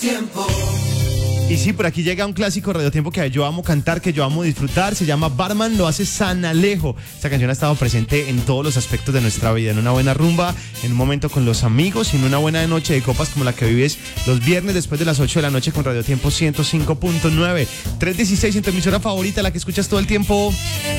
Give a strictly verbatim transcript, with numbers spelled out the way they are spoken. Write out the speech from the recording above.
Tiempo. Y sí, por aquí llega un clásico Radio Tiempo que yo amo cantar, que yo amo disfrutar. Se llama Barman, lo hace San Alejo. Esta canción ha estado presente en todos los aspectos de nuestra vida. En una buena rumba, en un momento con los amigos, en una buena noche de copas como la que vives los viernes después de las ocho de la noche con Radio Tiempo ciento cinco punto nueve. tres dieciséis en tu emisora favorita, la que escuchas todo el tiempo.